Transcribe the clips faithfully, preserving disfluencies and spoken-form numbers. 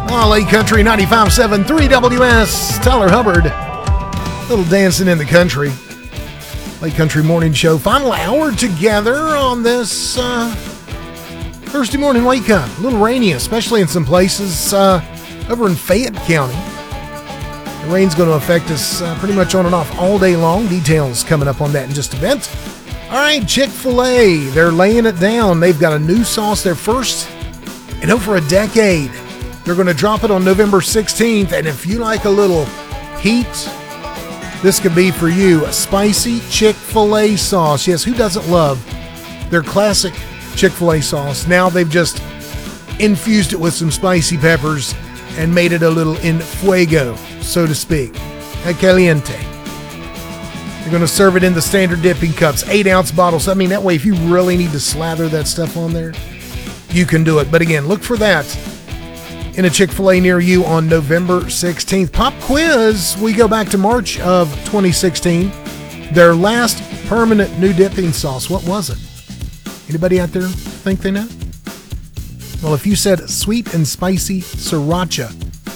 Oh, Lake Country ninety-five point seven, three W S. Tyler Hubbard. Little dancing in the country. Lake Country Morning Show. Final hour together on this uh, Thursday morning wake up. A little rainy, especially in some places uh, over in Fayette County. The rain's going to affect us uh, pretty much on and off all day long. Details coming up on that in just a bit. All right, Chick-fil-A. They're laying it down. They've got a new sauce. Their first in over a decade. They're going to drop it on November sixteenth. And if you like a little heat, this could be for you. A spicy Chick-fil-A sauce. Yes, who doesn't love their classic Chick-fil-A sauce? Now they've just infused it with some spicy peppers and made it a little en fuego, so to speak. A caliente. They're going to serve it in the standard dipping cups, eight ounce bottles. I mean, that way, if you really need to slather that stuff on there, you can do it. But again, look for that in a Chick-fil-A near you on November sixteenth. Pop quiz. We go back to March of twenty sixteen. Their last permanent new dipping sauce. What was it? Anybody out there think they know? Well, if you said sweet and spicy sriracha,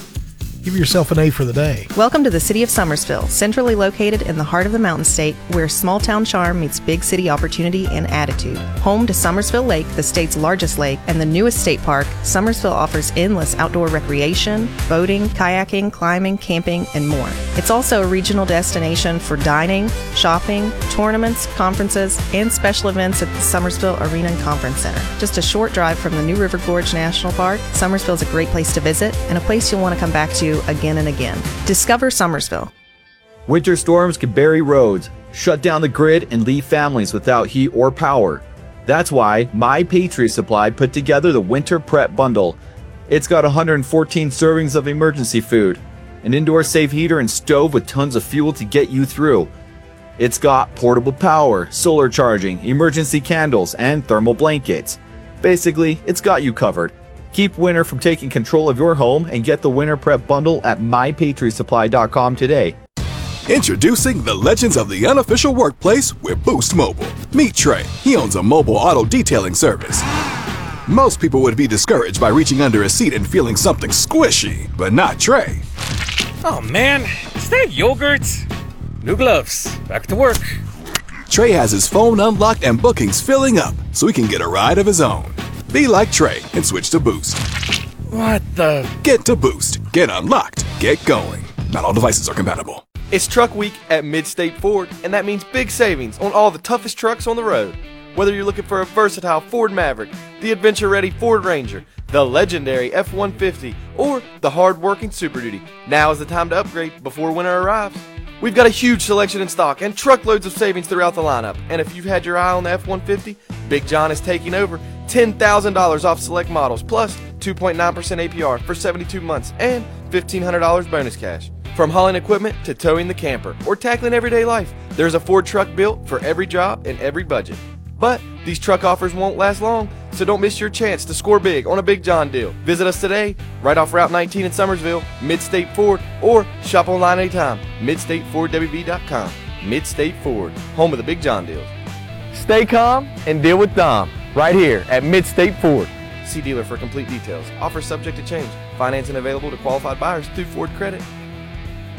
give yourself an A for the day. Welcome to the city of Summersville, centrally located in the heart of the Mountain State, where small town charm meets big city opportunity and attitude. Home to Summersville Lake, the state's largest lake, and the newest state park, Summersville offers endless outdoor recreation, boating, kayaking, climbing, camping, and more. It's also a regional destination for dining, shopping, tournaments, conferences, and special events at the Summersville Arena and Conference Center. Just a short drive from the New River Gorge National Park, Summersville is a great place to visit and a place you'll want to come back to again and again. Discover Summersville. Winter storms can bury roads, shut down the grid, and leave families without heat or power. That's why My Patriot Supply put together the Winter Prep Bundle. It's got one hundred fourteen servings of emergency food, an indoor safe heater and stove with tons of fuel to get you through. It's got portable power, solar charging, emergency candles, and thermal blankets. Basically, it's got you covered. Keep winter from taking control of your home and get the Winter Prep Bundle at my patriot supply dot com today. Introducing the legends of the unofficial workplace with Boost Mobile. Meet Trey. He owns a mobile auto detailing service. Most people would be discouraged by reaching under a seat and feeling something squishy, but not Trey. Oh man, is that yogurt? New gloves. Back to work. Trey has his phone unlocked and bookings filling up so he can get a ride of his own. Be like Trey and switch to Boost. What the? Get to Boost. Get unlocked. Get going. Not all devices are compatible. It's Truck Week at Mid-State Ford, and that means big savings on all the toughest trucks on the road. Whether you're looking for a versatile Ford Maverick, the adventure-ready Ford Ranger, the legendary F one fifty, or the hard-working Super Duty, now is the time to upgrade before winter arrives. We've got a huge selection in stock and truckloads of savings throughout the lineup. And if you've had your eye on the F one fifty, Big John is taking over ten thousand dollars off select models, plus two point nine percent A P R for seventy-two months and fifteen hundred dollars bonus cash. From hauling equipment to towing the camper or tackling everyday life, there's a Ford truck built for every job and every budget. But these truck offers won't last long, so don't miss your chance to score big on a Big John deal. Visit us today, right off Route nineteen in Summersville, Mid-State Ford, or shop online anytime, mid state ford w b dot com. Mid-State Ford, home of the Big John deals. Stay calm and deal with Dom, right here at Mid-State Ford. See dealer for complete details. Offer subject to change. Financing available to qualified buyers through Ford Credit.